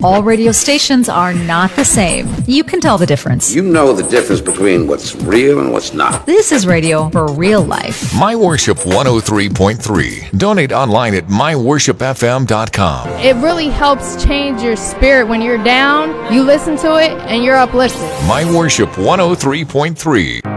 All radio stations are not the same. You can tell the difference. You know the difference between what's real and what's not. This is radio for real life. My Worship 103.3. Donate online at myworshipfm.com. It really helps change your spirit when you're down. You listen to it and you're uplifted. My Worship 103.3.